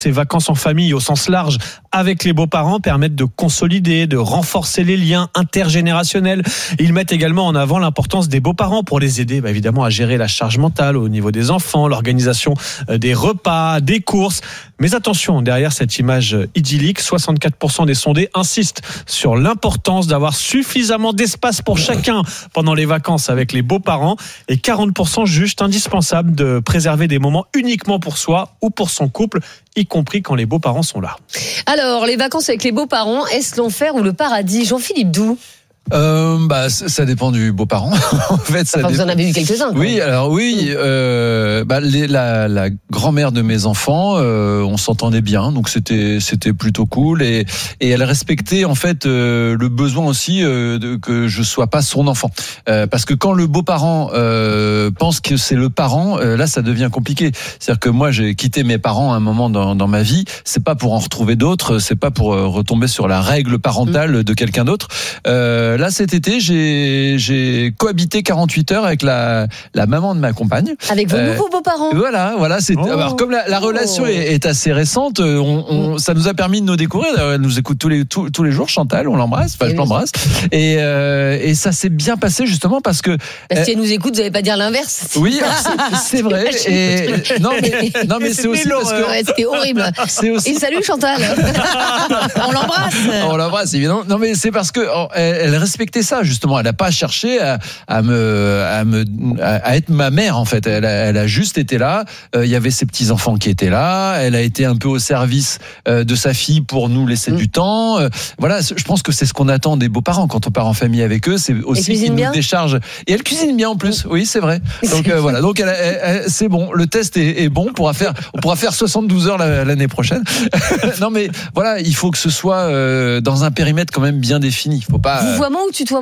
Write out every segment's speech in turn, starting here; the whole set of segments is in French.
Ces vacances en famille au sens large avec les beaux-parents permettent de consolider, de renforcer les liens intergénérationnels. Ils mettent également en avant l'importance des beaux-parents pour les aider évidemment à gérer la charge mentale au niveau des enfants, l'organisation des repas, des courses. Mais attention, derrière cette image idyllique, 64% des sondés insistent sur l'importance d'avoir suffisamment d'espace pour chacun pendant les vacances avec les beaux-parents et 40% jugent indispensable de préserver des moments uniquement pour soi ou pour son couple, y compris quand les beaux-parents sont là. Alors, les vacances avec les beaux-parents, est-ce l'enfer ou le paradis ? Jean-Philippe Doux. Ça dépend du beau-parent. En fait, Vous en avez eu quelques-uns. Oui, alors oui, la grand-mère de mes enfants, on s'entendait bien, donc c'était plutôt cool et elle respectait en fait le besoin aussi que je sois pas son enfant, parce que quand le beau-parent pense que c'est le parent, là ça devient compliqué. C'est-à-dire que moi j'ai quitté mes parents à un moment dans ma vie, c'est pas pour en retrouver d'autres, c'est pas pour retomber sur la règle parentale de quelqu'un d'autre. Là, cet été, j'ai cohabité 48 heures avec la maman de ma compagne. Avec vos nouveaux beaux-parents. Voilà. Alors, comme la relation est assez récente, ça nous a permis de nous découvrir. Elle nous écoute tous les jours, Chantal, on l'embrasse. Enfin, je l'embrasse. Et ça s'est bien passé justement parce que. Si elle nous écoute, vous n'allez pas dire l'inverse. Oui, c'est vrai. Non, mais c'est aussi parce que. Ouais, c'était horrible. Et salut Chantal. On l'embrasse, évidemment. Non, mais c'est parce que elle respectait ça justement. Elle n'a pas cherché à être ma mère en fait. Elle a juste été là. Il y avait ses petits enfants qui étaient là. Elle a été un peu au service de sa fille pour nous laisser du temps. Voilà, je pense que c'est ce qu'on attend des beaux-parents quand on part en famille avec eux. C'est aussi qu'ils nous déchargent. Et elle cuisine bien en plus. Oui, c'est vrai. Donc voilà. Donc c'est bon. Le test est bon. On pourra faire 72 heures l'année prochaine. Non mais voilà, il faut que ce soit dans un périmètre quand même bien défini. Il faut pas. Vouvoiement ou tutoiement ?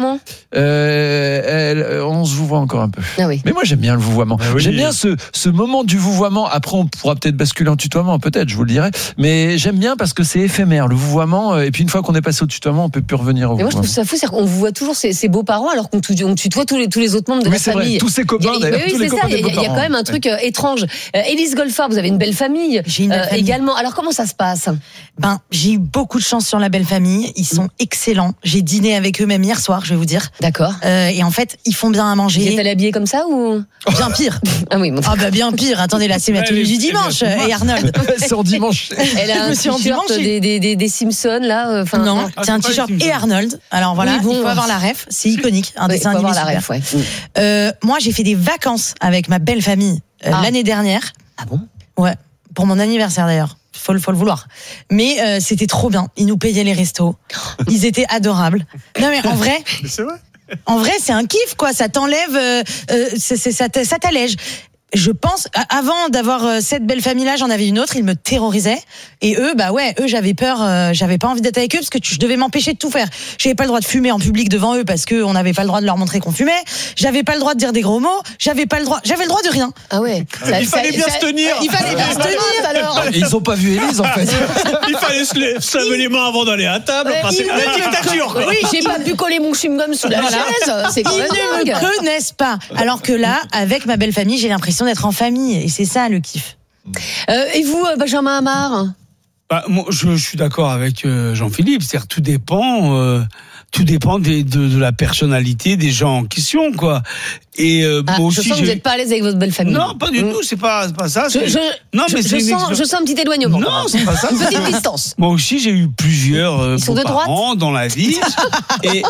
On se vouvoie encore un peu. Ah oui. Mais moi j'aime bien le vouvoiement. Oui. J'aime bien ce moment du vouvoiement. Après on pourra peut-être basculer en tutoiement, peut-être, je vous le dirai. Mais j'aime bien parce que c'est éphémère le vouvoiement. Et puis une fois qu'on est passé au tutoiement, on peut plus revenir au vouvoiement. Mais moi je trouve ça fou, c'est qu'on vouvoie toujours ses beaux-parents alors qu'on tutoie tous les autres membres de la famille. Vrai. Tous ses copains d'ailleurs. Oui, c'est ça. Il y a quand même un truc étrange. Élise Golfard, vous avez une belle famille. J'ai une belle famille. Également. Alors comment ça se passe ? J'ai eu beaucoup de chance sur la belle famille. Ils sont excellents. J'ai dîné avec eux même hier soir, je vais vous dire. D'accord. Et en fait, ils font bien à manger. Vous êtes allés habillés comme ça ou ? Bien pire. Ah oui. Bon. Bien pire. Attendez, là, c'est ma tenue du dimanche. Et Arnold. C'est en dimanche. Elle a un t-shirt des Simpsons là. Non, c'est un t-shirt et Arnold. Alors voilà, il faut avoir la ref. C'est iconique, un dessin animé super. Moi, j'ai fait des vacances avec ma belle famille l'année dernière. Ah bon ? Ouais, pour mon anniversaire d'ailleurs. Faut le vouloir. Mais c'était trop bien. Ils nous payaient les restos. Ils étaient adorables. Non mais en vrai. C'est vrai. En vrai, c'est un kiff quoi. Ça t'enlève, ça t'allège. Je pense, avant d'avoir cette belle famille-là, j'en avais une autre, ils me terrorisaient. Et eux, j'avais peur, j'avais pas envie d'être avec eux parce que je devais m'empêcher de tout faire. J'avais pas le droit de fumer en public devant eux parce qu'on n'avait pas le droit de leur montrer qu'on fumait. J'avais pas le droit de dire des gros mots. J'avais le droit de rien. Ah ouais. Il fallait bien se tenir. Il fallait bien se tenir alors. Et ils ont pas vu Élise en fait. Il fallait se laver les mains avant d'aller à table. C'est la dictature. Oui, j'ai pas pu coller mon chewing-gum sous la chaise. C'est quand même Ils ne me connaissent pas. Alors que là, avec ma belle famille, j'ai l'impression d'être en famille et c'est ça le kiff. Et vous, Benjamin Amar ? Moi, je suis d'accord avec Jean-Philippe. C'est-à-dire tout dépend de la personnalité des gens en question, quoi. Et moi aussi, je sens que vous n'êtes pas à l'aise avec votre belle famille. Non, pas du tout. C'est pas ça. Je sens un petit éloignement. Non, c'est pas ça. Une petite distance. Moi aussi, j'ai eu plusieurs Ils sont de parents dans la vie. et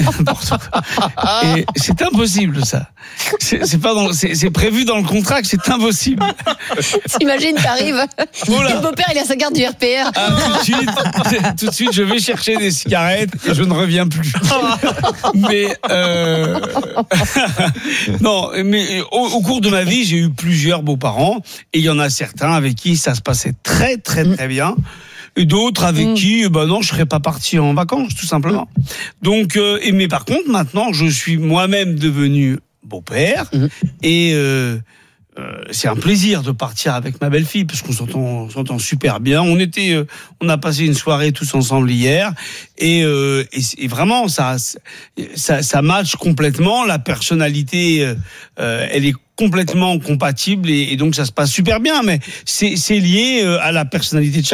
c'est impossible, ça. C'est prévu dans le contrat que c'est impossible. T'imagines, t'arrives. Le beau-père, il a sa carte du RPR. Tout de suite, je vais chercher des cigarettes et je ne reviens plus. Mais non, mais au cours de ma vie, j'ai eu plusieurs beaux-parents et il y en a certains avec qui ça se passait très très très bien. Et d'autres avec qui, non, je serais pas parti en vacances, tout simplement. Donc, mais par contre, maintenant, je suis moi-même devenu beau-père et c'est un plaisir de partir avec ma belle-fille parce qu'on s'entend super bien. On a passé une soirée tous ensemble hier et vraiment ça match complètement. La personnalité, elle est complètement compatibles et donc ça se passe super bien. Mais c'est lié à la personnalité de